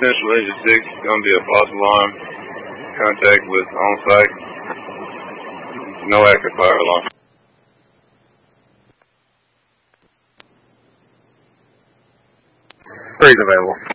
Central Engine 6 is going to be a false alarm. Contact with on-site. No active fire alarm. Freeze available.